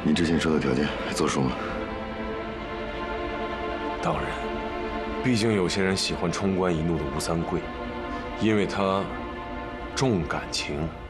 你之前说的条件还作数吗？ 当然，毕竟有些人喜欢冲冠一怒的吴三桂，因为他重感情。